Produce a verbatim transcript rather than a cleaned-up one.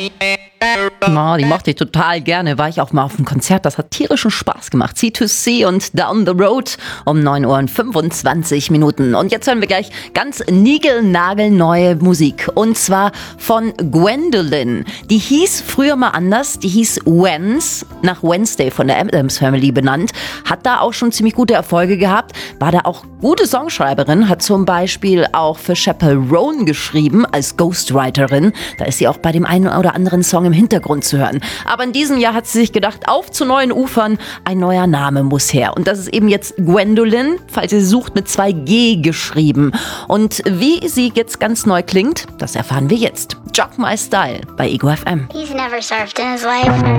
Na, die mochte ich total gerne. War ich auch mal auf dem Konzert. Das hat tierischen Spaß gemacht. C to C und Down the Road um neun Uhr und fünfundzwanzig Minuten. Und jetzt hören wir gleich ganz niegelnagelneue Musik. Und zwar von Gwendolyn. Die hieß früher mal anders. Die hieß Wens, nach Wednesday von der Addams Family benannt. Hat da auch schon ziemlich gute Erfolge gehabt. War da auch gute Songschreiberin. Hat zum Beispiel auch für Chappell Roan geschrieben als Ghostwriterin. Da ist sie auch bei dem einen oder anderen Song im Hintergrund zu hören. Aber in diesem Jahr hat sie sich gedacht, auf zu neuen Ufern, ein neuer Name muss her. Und das ist eben jetzt Gwendolyn, falls ihr sie sucht, mit zwei G geschrieben. Und wie sie jetzt ganz neu klingt, das erfahren wir jetzt. Jog My Style bei Ego F M. He's never surfed in his life.